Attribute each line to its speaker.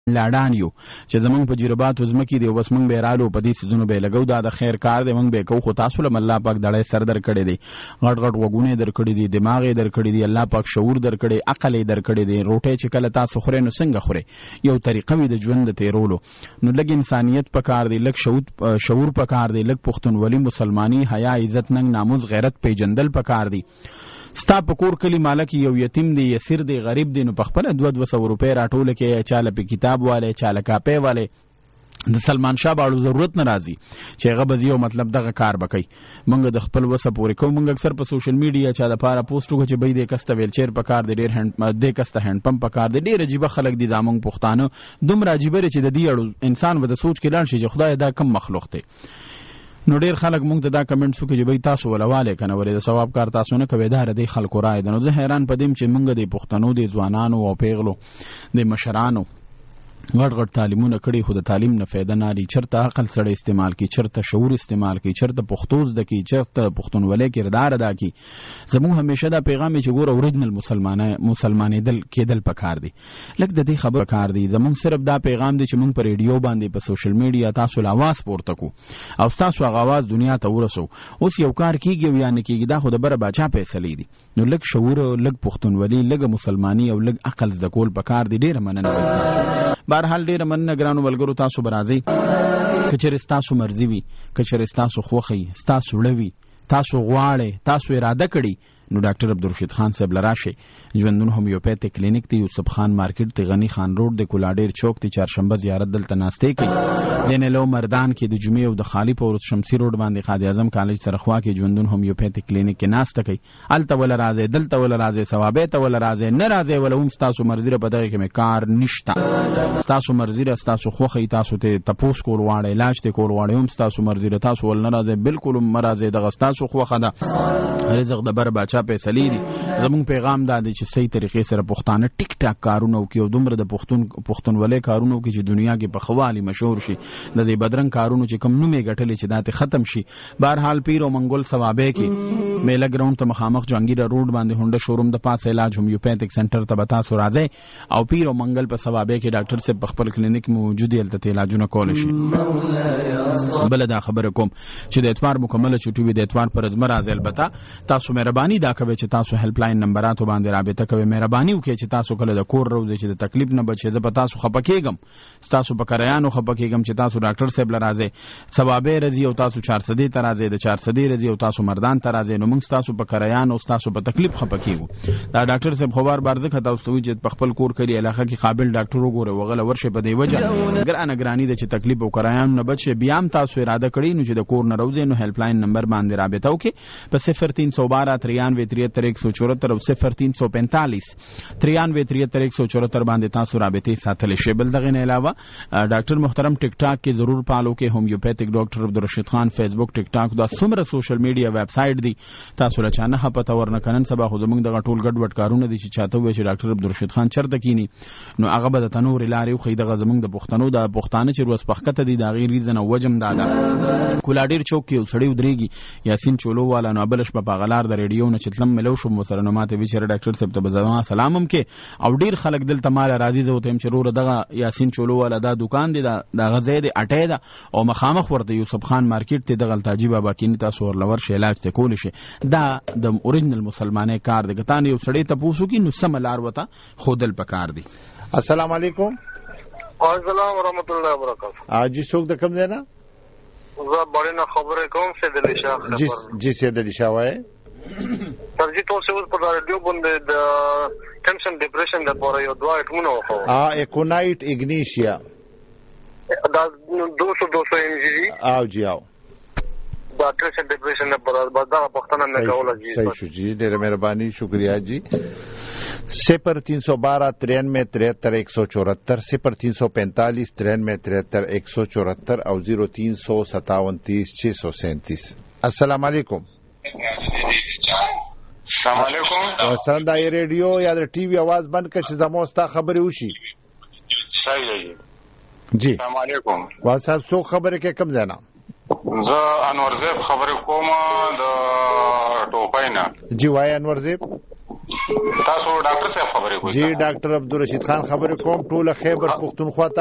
Speaker 1: لاډان یو چې زمونږ په جرباتو ځمکې دی بس مونږ به رالو په دې سيزونو به لګو دا د خیر کار دی مونږ به کو خو تاسو له الله پاک دړې سر در کړی دی غټ غټ وګونه در کړی دی دماغ در کړی دی الله پاک شعور در کړی عقل در کړی دی روټه چې کله تاسو خوري نو څنګه خوري یو طریقه وي د ژوند تیرولو نو لګ انسانيت پکار دی لګ شعور پکار دی لګ پښتونولي مسلمانی حیا عزت ننګ ناموس غیرت پیجندل پکار دی ستا په کور کلی مالک یو یتیم دی یسیر دی غریب دی نو په خپل 200 روپے راټول کې چاله په کتاب والے چاله کاپه والے د سلمان شاه باړو ضرورت ناراضي چې هغه بزیو مطلب دغه کار بکای مونږ د خپل وسه پورې کوم مونږ اکثر په سوشل میډیا چا د پاره پوسټ کو چې بې د کسته ویل چیر په کار دی ډیر هند د کسته هند پمپ په کار دی ډیر عجیب خلک دي زمونږ پښتانه دومره عجیب چې د دې اړو انسان و د سوچ کې لاړ شي چې خدای دا کم مخلوق دی نو ډیر خلک مونږ ته دا کمنټس وکړي چې بای تاسو ولواله کنه ورې د ثواب کار تاسو نه کوي دا ردی خلکو راي ده نو زه حیران پدیم چې مونږ د پښتنو د ځوانانو او پیغلو د مشرانو غټ غټ تعلیمونه کړي خو د تعلیم نه فایده نه لري چرته عقل سره استعمال کی چرته شعور استعمال کی چرته پښتو زده کی چرته پښتونولۍ کردار ادا کی زموږ همیشه دا پیغام چې ګور اوریجنل مسلمانې دل کېدل پکار دي لکه د دې خبر پکار دي زموږ صرف دا پیغام دی چې موږ پر ریډیو باندې په سوشل میډیا تاسو له आवाज پورته کو او تاسو هغه आवाज دنیا ته ورسو اوس یو کار کیږي یا نه کیږي دا خو د بره باچا فیصله دي نو لک شعور لک پښتونولۍ لک مسلمانی او لک عقل زده کول پکار دي ډیر مننه بهرحال ډیر مننه ګرانو ملګرو تاسو برازي کچر تاسو مرزي وي کچر تاسو خوخي تاسو لوي تاسو غواړي تاسو اراده کړی نو ډاکټر عبدالرشید خان صاحب لراشه ژوندون هومیوپیتیک کلینیک دی یوسف خان مارکیټ دی غنی خان روډ دی کولاډیر چوک دی چهارشنبه زیارت دلته ناشته کوي دینلو مردان کې د جمعې او د خالی پور شمسی روډ باندې قائد اعظم کالج سره خوا کې ژوندون هومیوپیتیک کلینیک کې ناشته کوي الته ول راځي دلته ول راځي ثوابه ته ول راځي نه راځي ول هم تاسو مرزي په دغه کې کار نشتا تاسو مرزي تاسو خوخه تاسو ته تپوس کول واړی علاج ته کول واړی هم تاسو مرزي تاسو ول نه راځي بالکل مرزي دغه تاسو خوخه ده رزق د بر بچا پیسې لري زموږ پیغام دا دی چې صحیح طریقې سره پښتانه ټیک ټاک کارونه وکړي او دومره د پښتونولۍ کارونه وکړي چې دنیا کې په خوالي مشهور شي د دې بدرنګ کارونو چې کم نومې ګټلې چې داته ختم شي بهرحال پیر او منګول ثوابه کې میله ګراوند ته مخامخ جهانگیر روډ باندې هونډه شوروم د پاسه علاج هومیوپیتیک سنټر ته بتا سو راځي او پیر او منګل په ثوابه کې ډاکټر صاحب په خپل کلینیک موجود دی الته علاجونه کول شي بل دا خبره کوم چې د اتوار مکمل چټي وي د اتوار پر ازمر راځي البته تاسو مهرباني دا کوي چې تاسو هیلپ لاین نمبراتو باندې رابطه کوي مهرباني وکړئ چې تاسو کله د کور روزي چې د تکلیف نه بچي زه په تاسو خپکیږم تاسو په کریانو خپکیږم چې تاسو ډاکټر صاحب لراځي ثوابه رضی او تاسو 400 ته راځي د 400 رضی او تاسو مردان ته راځي نو موږ تاسو په کریانو تاسو په تکلیف خپکیږو دا ډاکټر صاحب خبر بارزه خطا اوسوي چې په خپل کور کړي علاقه کې قابل ډاکټر وګوره وغله ورشه په دی وجه ګرانه ګرانی د چې تکلیف او کریانو نه بچي بیا هم تاسو اراده کړی نو چې د کور نه روزي نو هیلپ لاین نمبر باندې رابطه وکړي په 0312 93 او 0345 93 باندې تاسو رابطه ساتل شي بل دغه نه علاوه ډاکټر محترم ټیک ټاک کې ضرور پالو کې هومیوپیتیک ډاکټر عبدالرشید خان فیسبوک ټیک ټاک دا څومره سوشل میډیا ویب سټ دی تاسو لچانه پته ورنه کنن سبا خو زمونږ دغه ټول ګډ وډ کارونه دي چې چاته وي چې ډاکټر عبدالرشید خان چرته کینی نو هغه به د تنور لاري خو دغه زمونږ د پښتنو د پښتانه چې روز پخکته دي دا غیر ریزن او وجم دادا کولاډیر چوک کې وسړی ودرېږي یاسین چولو والا نو بلش په غلار د ریډیو نه چتلم ملو شو مسره نو ماته ویچره ډاکټر صاحب ته بزما سلامم کې او ډیر خلک دلته مال راضي زه وتم چې رور دغه یاسین چولو والا دا دکان دی دا غزې دی اټه دا او مخامخ ورته یوسف خان مارکیټ ته دغه تاجی بابا کینی تاسو ورلور شي علاج ته کول شي دا د اوریجنل مسلمانې کار دی ګتان یو سړی ته پوسو کې نو سملار وته خودل پکار دی
Speaker 2: السلام علیکم
Speaker 3: السلام ورحمۃ اللہ وبرکاتہ
Speaker 2: جی څوک د کوم دینا
Speaker 3: زه باندې خبره کوم سید علی شاه
Speaker 2: جی سید علی شاه وای
Speaker 3: سر جی تاسو اوس په رادیو باندې د ټینشن ډیپریشن د پوره یو دوا ایټمونه وخو
Speaker 2: ایکونایټ اګنیشیا
Speaker 3: دا 200 انجی
Speaker 2: او جی او
Speaker 3: دا ټینشن ډیپریشن د پوره دا پښتنه نه کوله جی
Speaker 2: صحیح شو جی ډېر مهرباني شکریا جی 0312 93 174 0345 93 174 او 0357 637 السلام علیکم
Speaker 3: السلام علیکم
Speaker 2: وسند ای ریډیو یا د ټي وي आवाज بند کړئ چې زموږ ستا خبرې وشي
Speaker 3: صحیح دی
Speaker 2: جی
Speaker 3: السلام علیکم
Speaker 2: واسه څو خبرې کې کم ځنا
Speaker 3: زه انور زیب خبرې کوم د ټوپای نه
Speaker 2: جی وای انور زیب
Speaker 4: تاسو ډاکټر صاحب خبرې کوئ؟
Speaker 2: جی ډاکټر عبدالرشید خان خبرې کوم، ټوله خیبر پښتونخوا